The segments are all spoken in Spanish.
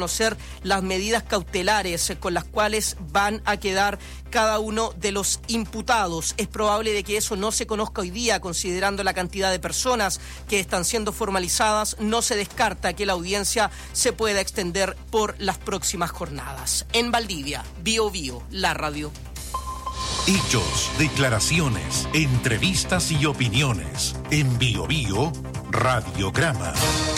conocer las medidas cautelares con las cuales van a quedar cada uno de los imputados. Es probable de que eso no se conozca hoy día, considerando la cantidad de personas que están siendo formalizadas. No se descarta que la audiencia se pueda extender por las próximas jornadas. En Valdivia, Bio Bio, la radio. Hechos, declaraciones, entrevistas y opiniones. En Bio Bio, Radiograma.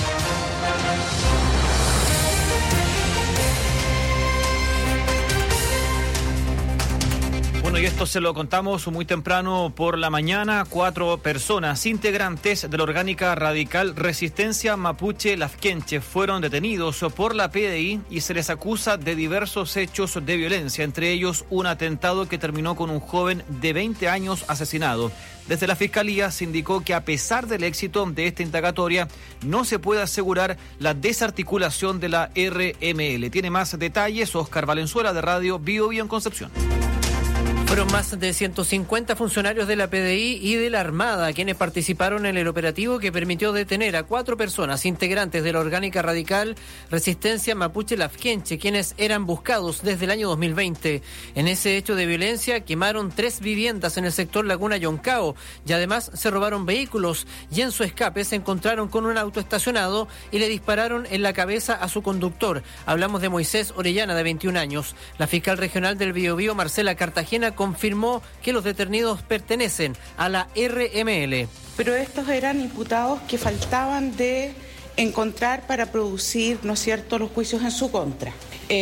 Bueno, y esto se lo contamos muy temprano por la mañana. 4 personas integrantes de la orgánica radical Resistencia Mapuche Lafkenche fueron detenidos por la PDI y se les acusa de diversos hechos de violencia, entre ellos un atentado que terminó con un joven de 20 años asesinado. Desde la Fiscalía se indicó que a pesar del éxito de esta indagatoria, no se puede asegurar la desarticulación de la RML. Tiene más detalles Óscar Valenzuela de Radio Bio Bio en Concepción. Fueron más de 150 funcionarios de la PDI y de la Armada quienes participaron en el operativo que permitió detener a 4 personas integrantes de la orgánica radical Resistencia Mapuche Lafkenche, quienes eran buscados desde el año 2020. En ese hecho de violencia quemaron 3 viviendas en el sector Laguna Yoncao y además se robaron vehículos, y en su escape se encontraron con un auto estacionado y le dispararon en la cabeza a su conductor. Hablamos de Moisés Orellana, de 21 años. La fiscal regional del Biobío, Marcela Cartagena, confirmó que los detenidos pertenecen a la RML. Pero estos eran imputados que faltaban de encontrar para producir, ¿no es cierto?, los juicios en su contra.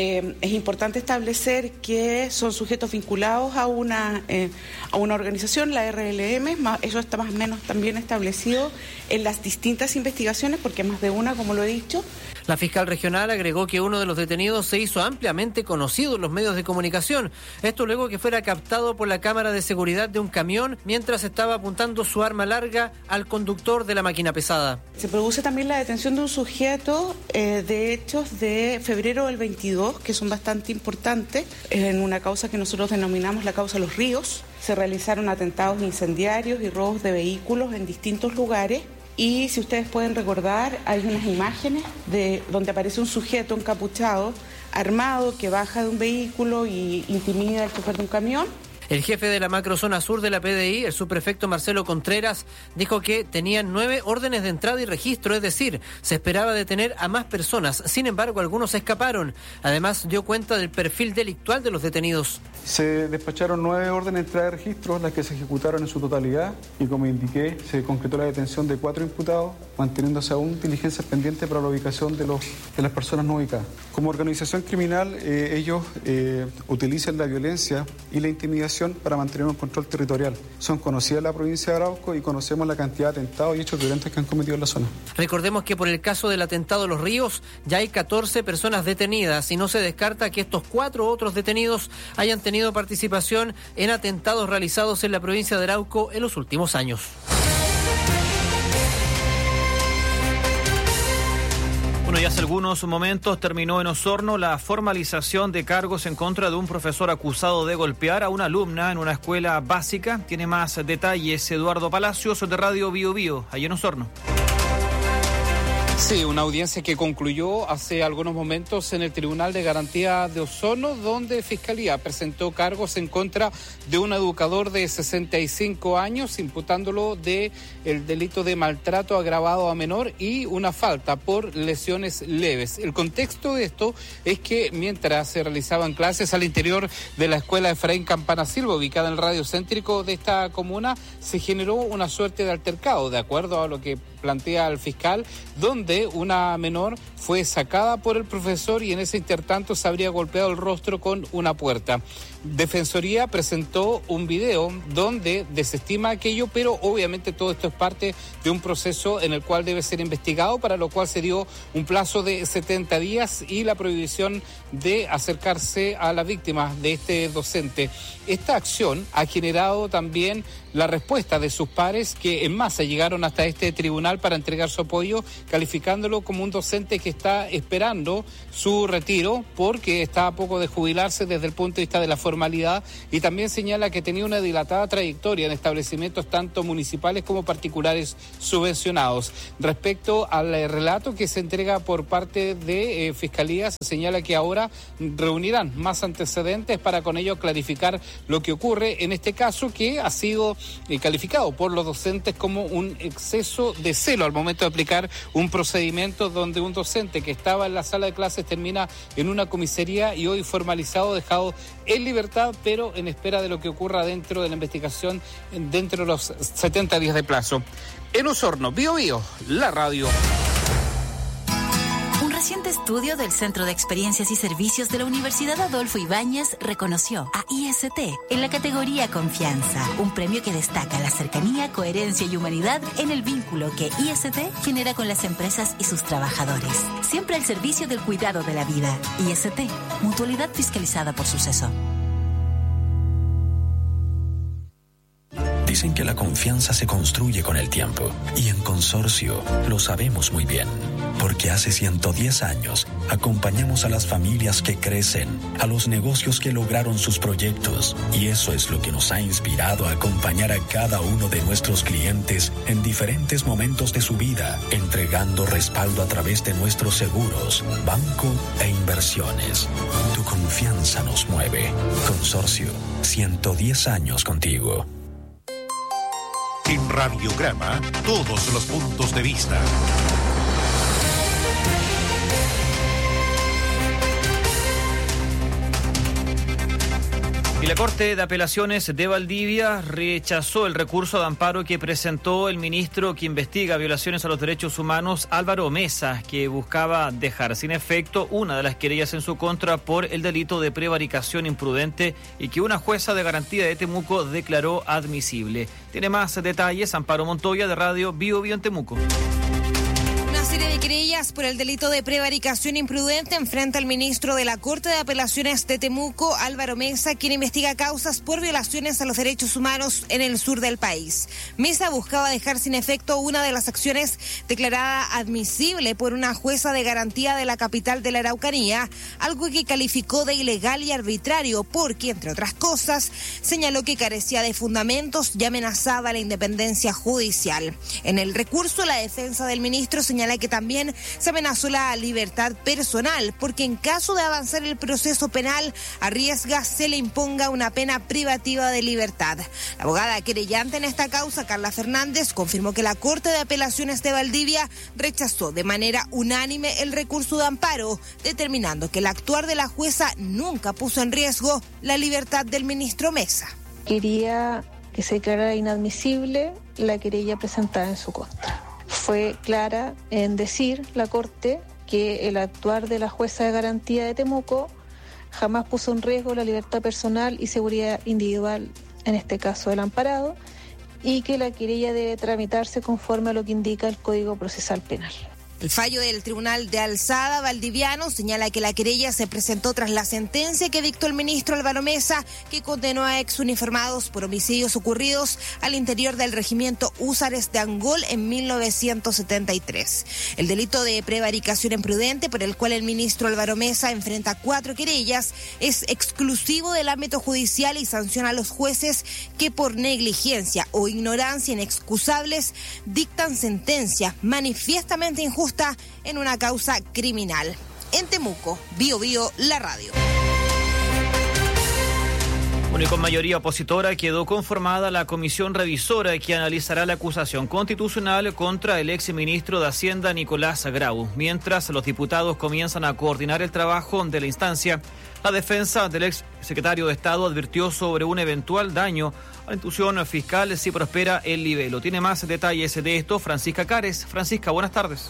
Es importante establecer que son sujetos vinculados a una organización, la RLM, eso está más o menos también establecido en las distintas investigaciones, porque más de una, como lo he dicho. La fiscal regional agregó que uno de los detenidos se hizo ampliamente conocido en los medios de comunicación. Esto luego que fuera captado por la cámara de seguridad de un camión mientras estaba apuntando su arma larga al conductor de la máquina pesada. Se produce también la detención de un sujeto de hechos de febrero del 22, que son bastante importantes, en una causa que nosotros denominamos la causa Los Ríos. Se realizaron atentados incendiarios y robos de vehículos en distintos lugares. Y si ustedes pueden recordar, hay unas imágenes de donde aparece un sujeto encapuchado, armado, que baja de un vehículo y intimida al chofer de un camión. El jefe de la macrozona sur de la PDI, el subprefecto Marcelo Contreras, dijo que tenían 9 órdenes de entrada y registro, es decir, se esperaba detener a más personas. Sin embargo, algunos escaparon. Además, dio cuenta del perfil delictual de los detenidos. Se despacharon 9 órdenes de entrada y registro, las que se ejecutaron en su totalidad, y como indiqué, se concretó la detención de 4 imputados, manteniéndose aún diligencias pendientes para la ubicación de las personas no ubicadas. Como organización criminal, ellos utilizan la violencia y la intimidación para mantener un control territorial. Son conocidas la provincia de Arauco y conocemos la cantidad de atentados y hechos violentos que han cometido en la zona. Recordemos que por el caso del atentado Los Ríos ya hay 14 personas detenidas y no se descarta que estos 4 otros detenidos hayan tenido participación en atentados realizados en la provincia de Arauco en los últimos años. Bueno, y hace algunos momentos terminó en Osorno la formalización de cargos en contra de un profesor acusado de golpear a una alumna en una escuela básica. Tiene más detalles Eduardo Palacios de Radio Bio Bio, allí en Osorno. Sí, una audiencia que concluyó hace algunos momentos en el Tribunal de Garantía de Osorno, donde Fiscalía presentó cargos en contra de un educador de 65 años, imputándolo de el delito de maltrato agravado a menor y una falta por lesiones leves. El contexto de esto es que mientras se realizaban clases al interior de la escuela Efraín Campana Silva, ubicada en el radio céntrico de esta comuna, se generó una suerte de altercado, de acuerdo a lo que plantea el fiscal, donde una menor fue sacada por el profesor y en ese intertanto se habría golpeado el rostro con una puerta. Defensoría presentó un video donde desestima aquello, pero obviamente todo esto es parte de un proceso en el cual debe ser investigado, para lo cual se dio un plazo de 70 días y la prohibición de acercarse a la víctima de este docente. Esta acción ha generado también la respuesta de sus pares, que en masa llegaron hasta este tribunal para entregar su apoyo, calificándolo como un docente que está esperando su retiro porque está a poco de jubilarse desde el punto de vista de la formalidad, y también señala que tenía una dilatada trayectoria en establecimientos tanto municipales como particulares subvencionados. Respecto al relato que se entrega por parte de Fiscalía, se señala que ahora reunirán más antecedentes para con ello clarificar lo que ocurre en este caso, que ha sido calificado por los docentes como un exceso de celo al momento de aplicar un procedimiento donde un docente que estaba en la sala de clases termina en una comisaría y hoy formalizado, dejado en libertad, pero en espera de lo que ocurra dentro de la investigación dentro de los 70 días de plazo. En Osorno, Bío Bío, la radio. Un reciente estudio del Centro de Experiencias y Servicios de la Universidad Adolfo Ibáñez reconoció a IST en la categoría Confianza, un premio que destaca la cercanía, coherencia y humanidad en el vínculo que IST genera con las empresas y sus trabajadores. Siempre al servicio del cuidado de la vida. IST, mutualidad fiscalizada por Suceso. Dicen que la confianza se construye con el tiempo, y en Consorcio lo sabemos muy bien, porque hace 110 años acompañamos a las familias que crecen, a los negocios que lograron sus proyectos, y eso es lo que nos ha inspirado a acompañar a cada uno de nuestros clientes en diferentes momentos de su vida, entregando respaldo a través de nuestros seguros, banco e inversiones. Tu confianza nos mueve. Consorcio, 110 años contigo. En Radiograma, todos los puntos de vista. Y la Corte de Apelaciones de Valdivia rechazó el recurso de amparo que presentó el ministro que investiga violaciones a los derechos humanos, Álvaro Mesa, que buscaba dejar sin efecto una de las querellas en su contra por el delito de prevaricación imprudente y que una jueza de garantía de Temuco declaró admisible. Tiene más detalles Amparo Montoya, de Radio Bío Bío en Temuco. Serie de querellas por el delito de prevaricación imprudente enfrenta al ministro de la Corte de Apelaciones de Temuco, Álvaro Mesa, quien investiga causas por violaciones a los derechos humanos en el sur del país. Mesa buscaba dejar sin efecto una de las acciones declarada admisible por una jueza de garantía de la capital de la Araucanía, algo que calificó de ilegal y arbitrario porque, entre otras cosas, señaló que carecía de fundamentos y amenazaba la independencia judicial. En el recurso, la defensa del ministro señala que también se amenazó la libertad personal, porque en caso de avanzar el proceso penal, arriesga se le imponga una pena privativa de libertad. La abogada querellante en esta causa, Carla Fernández, confirmó que la Corte de Apelaciones de Valdivia rechazó de manera unánime el recurso de amparo, determinando que el actuar de la jueza nunca puso en riesgo la libertad del ministro Mesa. Quería que se declarara inadmisible la querella presentada en su contra. Fue clara en decir la Corte que el actuar de la jueza de garantía de Temuco jamás puso en riesgo la libertad personal y seguridad individual, en este caso del amparado, y que la querella debe tramitarse conforme a lo que indica el Código Procesal Penal. El fallo del Tribunal de Alzada valdiviano señala que la querella se presentó tras la sentencia que dictó el ministro Álvaro Mesa, que condenó a exuniformados por homicidios ocurridos al interior del regimiento Húsares de Angol en 1973. El delito de prevaricación imprudente, por el cual el ministro Álvaro Mesa enfrenta 4 querellas, es exclusivo del ámbito judicial y sanciona a los jueces que por negligencia o ignorancia inexcusables dictan sentencia manifiestamente injusta en una causa criminal. En Temuco, Bío Bío, la radio. Bueno, y con mayoría opositora quedó conformada la comisión revisora que analizará la acusación constitucional contra el exministro de Hacienda Nicolás Grau. Mientras los diputados comienzan a coordinar el trabajo de la instancia, la defensa del ex secretario de Estado advirtió sobre un eventual daño a la institución fiscal si prospera el libelo. Tiene más detalles de esto Francisca Cares. Francisca, buenas tardes.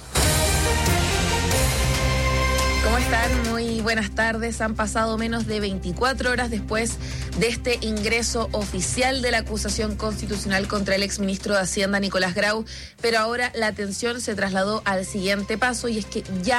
¿Cómo están? Muy buenas tardes. Han pasado menos de 24 horas después de este ingreso oficial de la acusación constitucional contra el exministro de Hacienda, Nicolás Grau, pero ahora la atención se trasladó al siguiente paso, y es que ya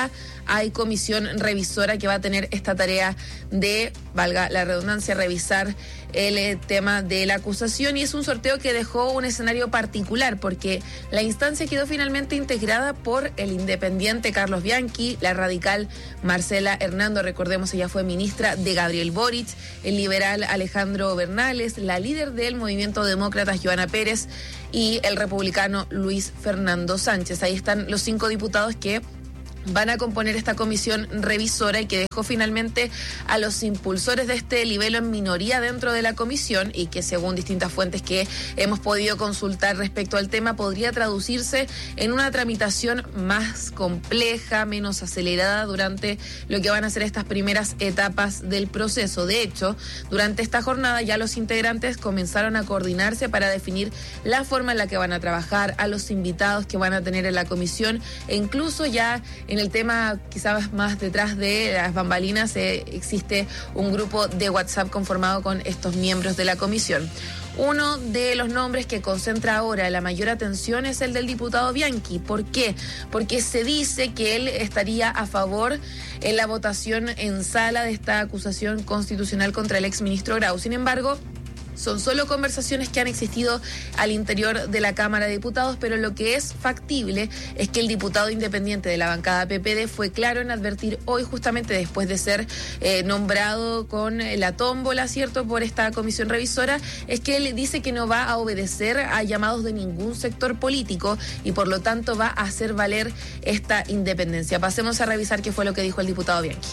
hay comisión revisora que va a tener esta tarea de, valga la redundancia, revisar el tema de la acusación, y es un sorteo que dejó un escenario particular porque la instancia quedó finalmente integrada por el independiente Carlos Bianchi, la radical Marcela Hernando, recordemos ella fue ministra de Gabriel Boric, el liberal Alejandro Bernales, la líder del Movimiento Demócrata Joana Pérez y el republicano Luis Fernando Sánchez. Ahí están los 5 diputados que van a componer esta comisión revisora y que dejó finalmente a los impulsores de este libelo en minoría dentro de la comisión y que, según distintas fuentes que hemos podido consultar respecto al tema, podría traducirse en una tramitación más compleja, menos acelerada durante lo que van a ser estas primeras etapas del proceso. De hecho, durante esta jornada ya los integrantes comenzaron a coordinarse para definir la forma en la que van a trabajar, a los invitados que van a tener en la comisión, e incluso ya en el tema quizás más detrás de las bambalinas existe un grupo de WhatsApp conformado con estos miembros de la comisión. Uno de los nombres que concentra ahora la mayor atención es el del diputado Bianchi. ¿Por qué? Porque se dice que él estaría a favor en la votación en sala de esta acusación constitucional contra el exministro Grau. Sin embargo, son solo conversaciones que han existido al interior de la Cámara de Diputados, pero lo que es factible es que el diputado independiente de la bancada PPD fue claro en advertir hoy, justamente después de ser nombrado con la tómbola, ¿cierto?, por esta comisión revisora, es que él dice que no va a obedecer a llamados de ningún sector político y por lo tanto va a hacer valer esta independencia. Pasemos a revisar qué fue lo que dijo el diputado Bianchi.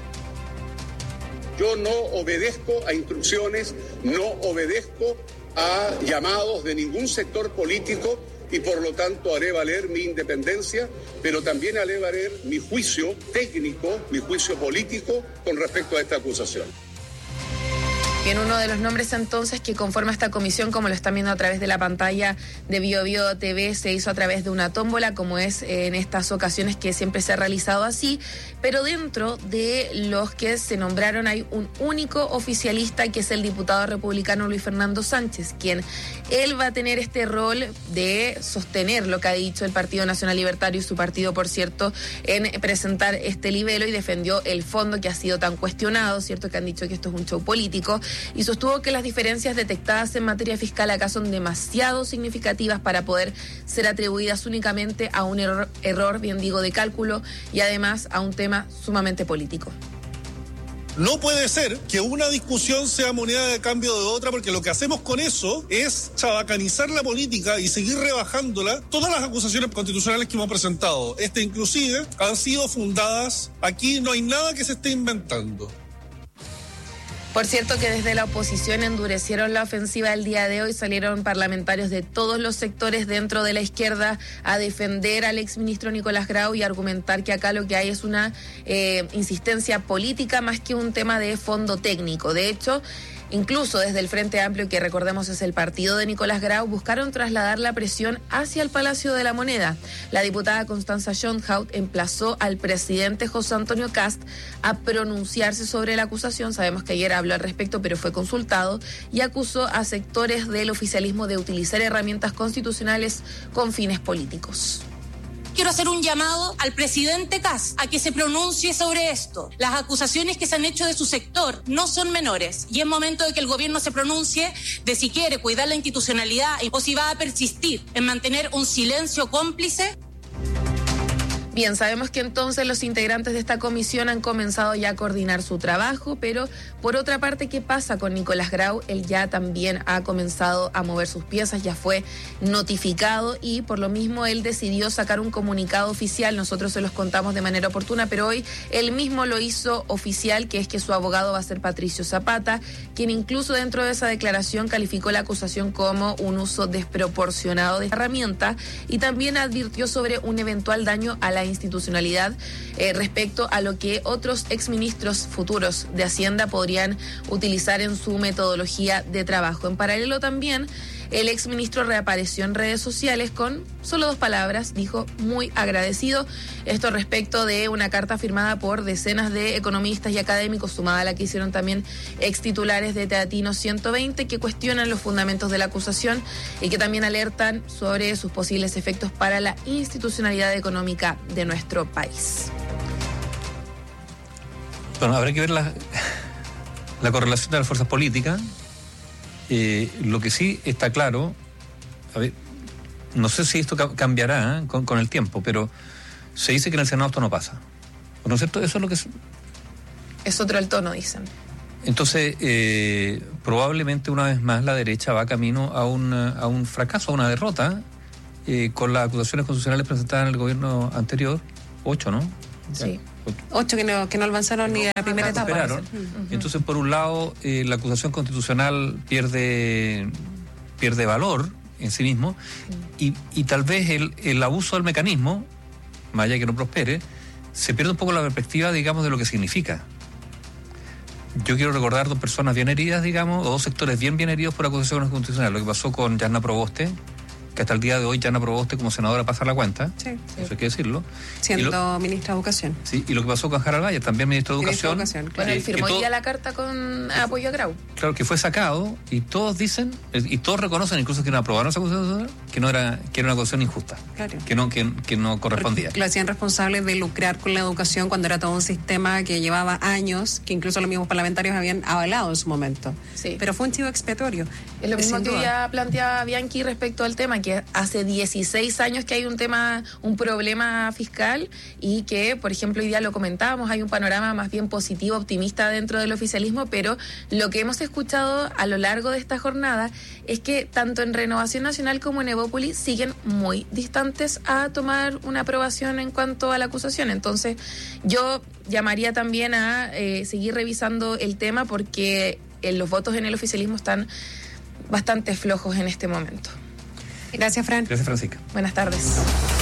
Yo no obedezco a instrucciones, no obedezco a llamados de ningún sector político y por lo tanto haré valer mi independencia, pero también haré valer mi juicio técnico, mi juicio político con respecto a esta acusación. Bien, uno de los nombres entonces que conforma esta comisión, como lo están viendo a través de la pantalla de BioBio TV, se hizo a través de una tómbola, como es en estas ocasiones que siempre se ha realizado así, pero dentro de los que se nombraron hay un único oficialista, que es el diputado republicano Luis Fernando Sánchez, quien él va a tener este rol de sostener lo que ha dicho el Partido Nacional Libertario y su partido, por cierto, en presentar este libelo, y defendió el fondo que ha sido tan cuestionado, ¿cierto?, que han dicho que esto es un show político, y sostuvo que las diferencias detectadas en materia fiscal acá son demasiado significativas para poder ser atribuidas únicamente a un error, bien digo, de cálculo, y además a un tema sumamente político. No puede ser que una discusión sea moneda de cambio de otra, porque lo que hacemos con eso es chabacanizar la política y seguir rebajándola. Todas las acusaciones constitucionales que hemos presentado, inclusive, han sido fundadas. Aquí no hay nada que se esté inventando. Por cierto que desde la oposición endurecieron la ofensiva el día de hoy, salieron parlamentarios de todos los sectores dentro de la izquierda a defender al exministro Nicolás Grau y argumentar que acá lo que hay es una insistencia política más que un tema de fondo técnico. De hecho, incluso desde el Frente Amplio, que recordemos es el partido de Nicolás Grau, buscaron trasladar la presión hacia el Palacio de la Moneda. La diputada Constanza Schoenhout emplazó al presidente José Antonio Kast a pronunciarse sobre la acusación. Sabemos que ayer habló al respecto, pero fue consultado, y acusó a sectores del oficialismo de utilizar herramientas constitucionales con fines políticos. Quiero hacer un llamado al presidente Kast a que se pronuncie sobre esto. Las acusaciones que se han hecho de su sector no son menores y es momento de que el gobierno se pronuncie de si quiere cuidar la institucionalidad o si va a persistir en mantener un silencio cómplice. Bien, sabemos que entonces los integrantes de esta comisión han comenzado ya a coordinar su trabajo, pero por otra parte, ¿qué pasa con Nicolás Grau? Él ya también ha comenzado a mover sus piezas, ya fue notificado y por lo mismo él decidió sacar un comunicado oficial. Nosotros se los contamos de manera oportuna, pero hoy él mismo lo hizo oficial, que es que su abogado va a ser Patricio Zapata, quien incluso dentro de esa declaración calificó la acusación como un uso desproporcionado de esta herramienta y también advirtió sobre un eventual daño a la institucionalidad respecto a lo que otros exministros futuros de Hacienda podrían utilizar en su metodología de trabajo. En paralelo también, el exministro reapareció en redes sociales con solo 2 palabras, dijo muy agradecido. Esto respecto de una carta firmada por decenas de economistas y académicos, sumada a la que hicieron también extitulares de Teatinos 120, que cuestionan los fundamentos de la acusación y que también alertan sobre sus posibles efectos para la institucionalidad económica de nuestro país. Bueno, habrá que ver la correlación de las fuerzas políticas. Lo que sí está claro, a ver, no sé si esto cambiará con el tiempo, pero se dice que en el Senado esto no pasa. ¿No es cierto? Eso es lo que es otro el tono, dicen. Entonces, probablemente una vez más la derecha va camino a un fracaso, a una derrota, con las acusaciones constitucionales presentadas en el gobierno anterior, 8, ¿no? Sí. 8 que no avanzaron ni a la primera etapa. Entonces, por un lado, la acusación constitucional pierde valor en sí mismo, y tal vez el abuso del mecanismo, más allá de que no prospere, se pierde un poco la perspectiva, digamos, de lo que significa. Yo quiero recordar 2 personas bien heridas, digamos, o 2 sectores bien heridos por acusaciones constitucionales. Lo que pasó con Yanna Proboste, que hasta el día de hoy Yanna Proboste como senadora pasa la cuenta. Sí. Eso hay que decirlo. Siendo ministra de Educación. Sí, y lo que pasó con Harald Bayer, también ministro de Educación. Claro. Bueno, él firmó ya la carta con apoyo a Grau. Claro, que fue sacado, y todos dicen, y todos reconocen, incluso que no aprobaron esa acusación, que era una acusación injusta. Claro. Que no correspondía. Porque lo hacían responsable de lucrar con la educación cuando era todo un sistema que llevaba años, que incluso los mismos parlamentarios habían avalado en su momento. Sí. Pero fue un chivo expiatorio. Es lo mismo que ya planteaba Bianchi respecto al tema, que hace 16 años que hay un problema fiscal, y que, por ejemplo, hoy día lo comentábamos, hay un panorama más bien positivo, optimista dentro del oficialismo, pero lo que hemos escuchado a lo largo de esta jornada es que tanto en Renovación Nacional como en Evópolis siguen muy distantes a tomar una aprobación en cuanto a la acusación. Entonces, yo llamaría también a seguir revisando el tema, porque los votos en el oficialismo están bastante flojos en este momento. Gracias, Fran. Gracias, Francisca. Buenas tardes.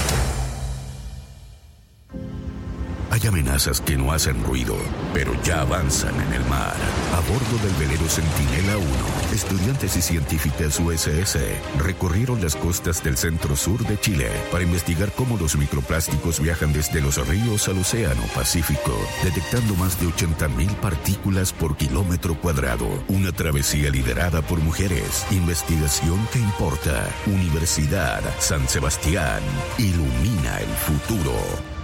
Hay amenazas que no hacen ruido, pero ya avanzan en el mar. A bordo del velero Centinela 1, estudiantes y científicas USS recorrieron las costas del centro-sur de Chile para investigar cómo los microplásticos viajan desde los ríos al océano Pacífico, detectando más de 80.000 partículas por kilómetro cuadrado. Una travesía liderada por mujeres. Investigación que importa. Universidad San Sebastián. Ilumina el futuro.